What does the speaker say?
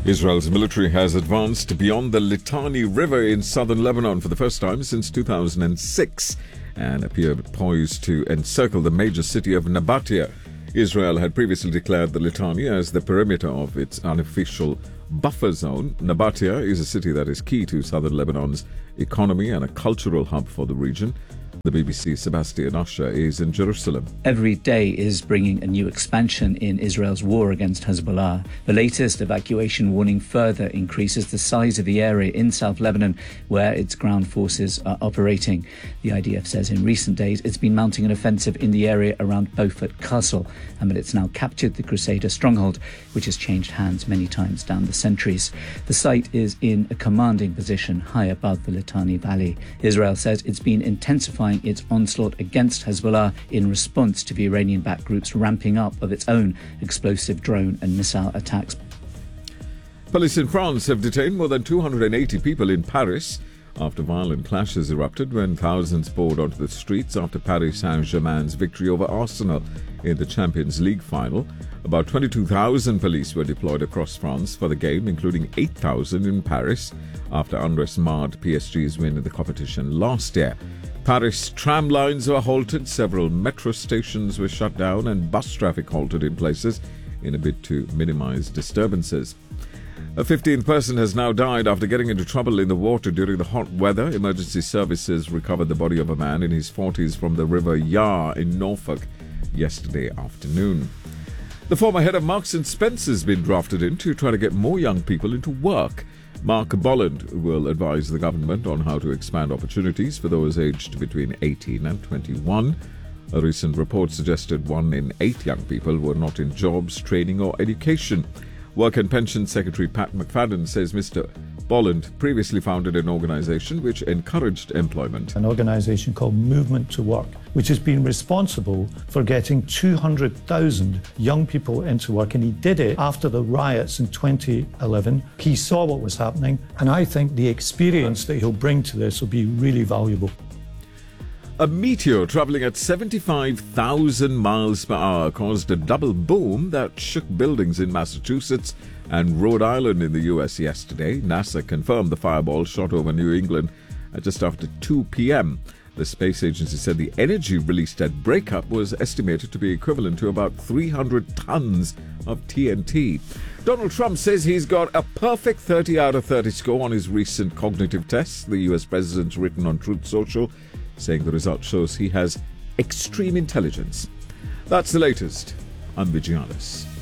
Israel's military has advanced beyond the Litani River in southern Lebanon for the first time since 2006 and appeared poised to encircle the major city of Nabatea. Israel had previously declared the Litani as the perimeter of its unofficial buffer zone. Nabatea is a city that is key to southern Lebanon's economy and a cultural hub for the region. The BBC's Sebastian Usher is in Jerusalem. Every day is bringing a new expansion in Israel's war against Hezbollah. The latest evacuation warning further increases the size of the area in South Lebanon where its ground forces are operating. The IDF says in recent days it's been mounting an offensive in the area around Beaufort Castle and that it's now captured the Crusader stronghold, which has changed hands many times down the centuries. The site is in a commanding position high above the Litani Valley. Israel says it's been intensifying its onslaught against Hezbollah in response to the Iranian-backed group's ramping up of its own explosive drone and missile attacks. Police in France have detained more than 280 people in Paris after violent clashes erupted when thousands poured onto the streets after Paris Saint-Germain's victory over Arsenal in the Champions League final. About 22,000 police were deployed across France for the game, including 8,000 in Paris, after unrest marred PSG's win in the competition last year. Paris tram lines were halted, several metro stations were shut down, and bus traffic halted in places in a bid to minimize disturbances. A 15th person has now died after getting into trouble in the water during the hot weather. Emergency services recovered the body of a man in his 40s from the River Yar in Norfolk yesterday afternoon. The former head of Marks & Spencer has been drafted in to try to get more young people into work. Mark Bolland will advise the government on how to expand opportunities for those aged between 18 and 21. A recent report suggested 1 in 8 young people were not in jobs, training or education. Work and Pension Secretary Pat McFadden says Mr. Bolland previously founded an organisation which encouraged employment. An organisation called Movement to Work, which has been responsible for getting 200,000 young people into work. And he did it after the riots in 2011. He saw what was happening, and I think the experience that he'll bring to this will be really valuable. A meteor travelling at 75,000 miles per hour caused a double boom that shook buildings in Massachusetts and Rhode Island in the US yesterday. NASA confirmed the fireball shot over New England at just after 2 p.m. The space agency said the energy released at breakup was estimated to be equivalent to about 300 tons of TNT. Donald Trump says he's got a perfect 30 out of 30 score on his recent cognitive tests. The US president's written on Truth Social, saying the result shows he has extreme intelligence. That's the latest. I'm Vigianis.